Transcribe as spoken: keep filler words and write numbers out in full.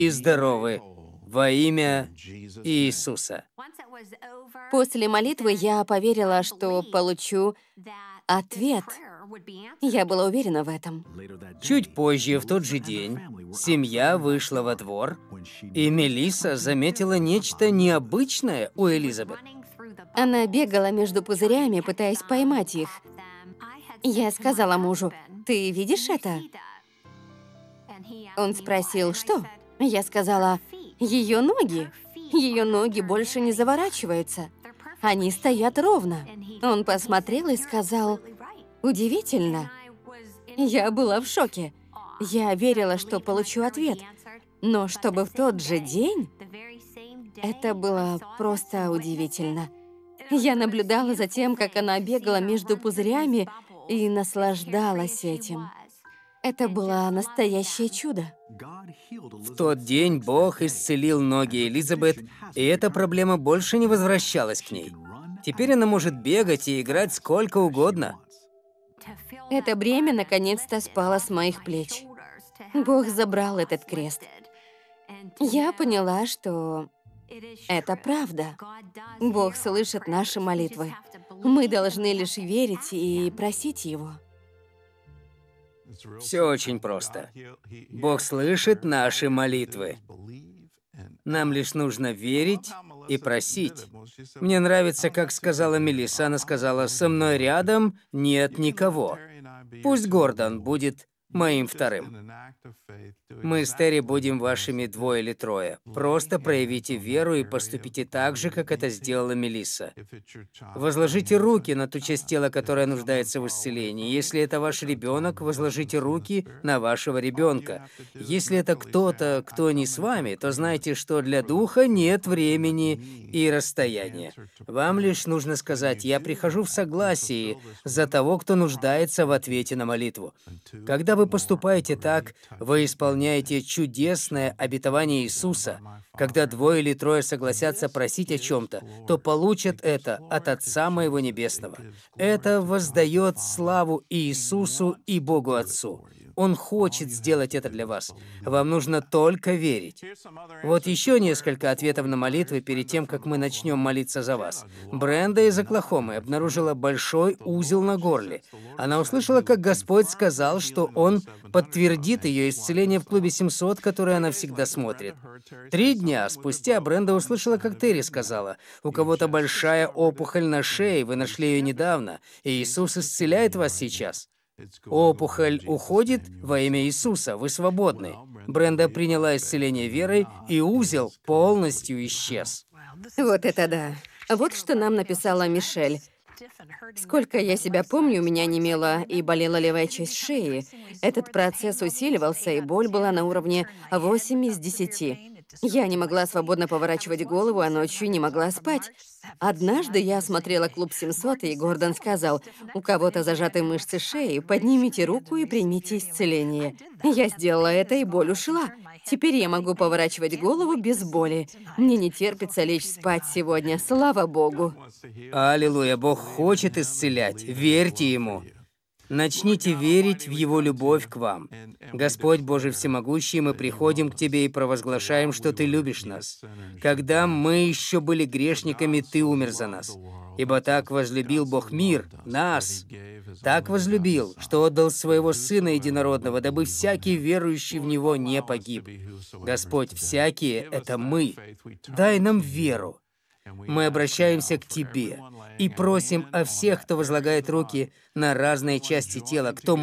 и здоровы во имя Иисуса. После молитвы я поверила, что получу ответ. Я была уверена в этом. Чуть позже, в тот же день, семья вышла во двор, и Мелисса заметила нечто необычное у Элизабет. Она бегала между пузырями, пытаясь поймать их. Я сказала мужу: «Ты видишь это?» Он спросил: «Что?» Я сказала: «Ее ноги. Ее ноги больше не заворачиваются. Они стоят ровно». Он посмотрел и сказал: «Удивительно». Я была в шоке. Я верила, что получу ответ. Но чтобы в тот же день, это было просто удивительно. Я наблюдала за тем, как она бегала между пузырями, и наслаждалась этим. Это было настоящее чудо. В тот день Бог исцелил ноги Элизабет, и эта проблема больше не возвращалась к ней. Теперь она может бегать и играть сколько угодно. Это бремя наконец-то спало с моих плеч. Бог забрал этот крест. Я поняла, что это правда. Бог слышит наши молитвы. Мы должны лишь верить и просить Его. Все очень просто. Бог слышит наши молитвы. Нам лишь нужно верить и просить. Мне нравится, как сказала Мелисса. Она сказала: «Со мной рядом нет никого. Пусть Гордон будет моим вторым». Мы с Терри будем вашими двое или трое. Просто проявите веру и поступите так же, как это сделала Мелисса. Возложите руки на ту часть тела, которая нуждается в исцелении. Если это ваш ребенок, возложите руки на вашего ребенка. Если это кто-то, кто не с вами, то знайте, что для духа нет времени и расстояния. Вам лишь нужно сказать: «Я прихожу в согласии за того, кто нуждается в ответе на молитву». Когда вы поступаете так, вы исполняете чудесное обетование Иисуса. Когда двое или трое согласятся просить о чем-то, то получат это от Отца моего Небесного. Это воздает славу Иисусу и Богу Отцу. Он хочет сделать это для вас. Вам нужно только верить. Вот еще несколько ответов на молитвы перед тем, как мы начнем молиться за вас. Бренда из Оклахомы обнаружила большой узел на горле. Она услышала, как Господь сказал, что Он подтвердит ее исцеление в клубе семьсот, который она всегда смотрит. Три дня спустя Бренда услышала, как Терри сказала: «У кого-то большая опухоль на шее, вы нашли ее недавно, и Иисус исцеляет вас сейчас». Опухоль уходит во имя Иисуса, вы свободны. Бренда приняла исцеление верой, и узел полностью исчез. Вот это да. Вот что нам написала Мишель. Сколько я себя помню, у меня немела и болела левая часть шеи. Этот процесс усиливался, и боль была на уровне восемь из десяти. Я не могла свободно поворачивать голову, а ночью не могла спать. Однажды я смотрела «Клуб семьсот», и Гордон сказал: «У кого-то зажаты мышцы шеи, поднимите руку и примите исцеление». Я сделала это, и боль ушла. Теперь я могу поворачивать голову без боли. Мне не терпится лечь спать сегодня, слава Богу. Аллилуйя, Бог хочет исцелять, верьте Ему. Начните верить в Его любовь к вам. Господь Божий Всемогущий, мы приходим к Тебе и провозглашаем, что Ты любишь нас. Когда мы еще были грешниками, Ты умер за нас. Ибо так возлюбил Бог мир, нас, так возлюбил, что отдал Своего Сына Единородного, дабы всякий верующий в Него не погиб. Господь, всякие — это мы. Дай нам веру. Мы обращаемся к Тебе и просим о всех, кто возлагает руки на разные части тела, кто